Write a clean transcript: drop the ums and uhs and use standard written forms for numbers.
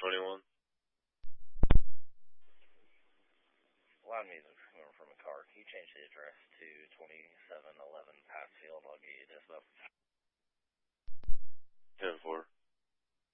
21. Line music from a car. Can you change the address to 2711 Passfield? I'll get you this, though.